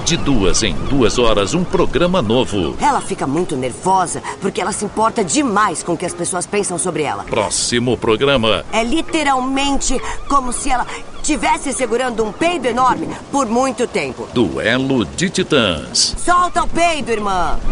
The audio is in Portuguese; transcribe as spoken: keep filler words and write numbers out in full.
De duas em duas horas, um programa novo. Ela fica muito nervosa porque ela se importa demais com o que as pessoas pensam sobre ela. Próximo programa. É literalmente como se ela estivesse segurando um peido enorme por muito tempo. Duelo de Titãs. Solta o peido, irmã!